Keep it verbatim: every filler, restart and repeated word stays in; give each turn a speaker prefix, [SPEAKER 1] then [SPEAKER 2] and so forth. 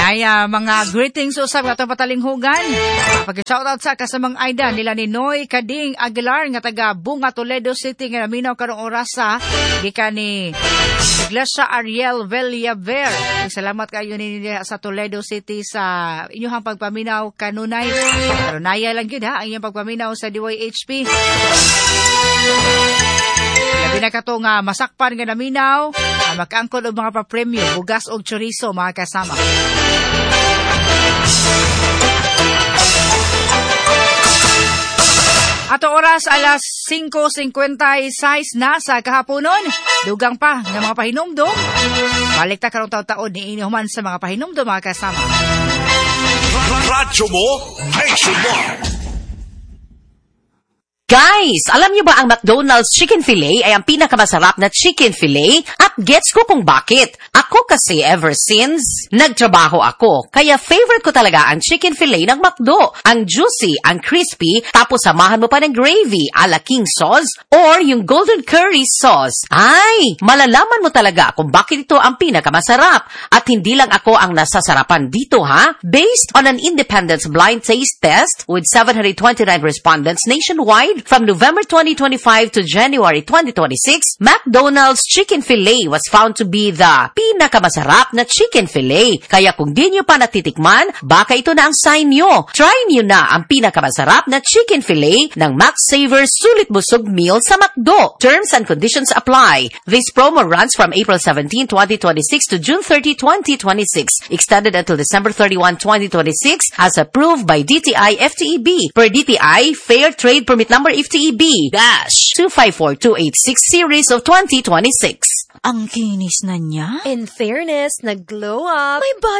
[SPEAKER 1] Naya mga greetings usab nga itong patalinghugan. Pag-shoutout sa kasamang Aida nila ni Noy Kading Aguilar nga taga Bunga Toledo City nga naminaw karong orasa gikan ni Iglesia Ariel Villaver. Salamat kayo ni sa Toledo City sa inyong pagpaminaw kanunay. Pero naya lang yun ha ang inyong pagpaminaw sa D Y H P. Labi na ka to nga masakpan nga naminaw, makaangkol og mga pa-premyo, bugas og chorizo mga kasama. Ato oras alas singko singkwentaysais na sa kahaponon. Dugang pa ng mga pahinumdum. Balik ta karong taon-taon ni inihuman sa mga pahinumdum mga kasama.
[SPEAKER 2] Radyo mo nationwide.
[SPEAKER 3] Guys, alam niyo ba ang McDonald's Chicken Filet ay ang pinakamasarap na chicken filet? At gets ko kung bakit. Ako kasi ever since nagtrabaho ako, kaya favorite ko talaga ang chicken filet ng McDo. Ang juicy, ang crispy, tapos samahan mo pa ng gravy, ala king sauce, or yung golden curry sauce. Ay, malalaman mo talaga kung bakit ito ang pinakamasarap. At hindi lang ako ang nasasarapan dito ha. Based on an independent blind taste test with seven hundred twenty-nine respondents nationwide, from November twenty twenty-five to January twenty twenty-six, McDonald's Chicken Filet was found to be the pinakamasarap na chicken filet. Kaya kung di nyo pa natitikman, baka ito na ang sign nyo. Try nyo na ang pinakamasarap na chicken filet ng Max Saver Sulit Busog Meal sa McDo. Terms and conditions apply. This promo runs from April seventeenth, twenty twenty-six to June thirtieth, twenty twenty-six. Extended until December thirty-first, twenty twenty-six as approved by D T I F T E B. Per D T I, Fair Trade Permit Number F T E B dash two five four two eight six series of twenty twenty-six.
[SPEAKER 1] Ang kinis na niya.
[SPEAKER 4] In fairness, nag-glow up. May